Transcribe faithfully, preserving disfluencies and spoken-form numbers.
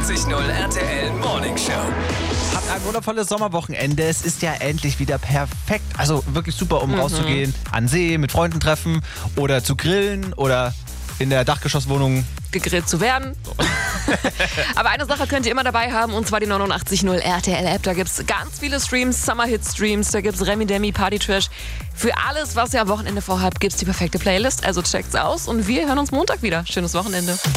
neunundachtzig Komma null R T L Morning Show. Habt ein wundervolles Sommerwochenende. Es ist ja endlich wieder perfekt. Also wirklich super, um mhm. rauszugehen, an See, mit Freunden treffen oder zu grillen oder in der Dachgeschosswohnung gegrillt zu werden. So. Aber eine Sache könnt ihr immer dabei haben, und zwar die neunundachtzig Komma null R T L App. Da gibt es ganz viele Streams, Summer-Hit-Streams, da gibt es Remi Demi, Party-Trash. Für alles, was ihr am Wochenende vorhabt, gibt es die perfekte Playlist. Also checkt's aus und wir hören uns Montag wieder. Schönes Wochenende.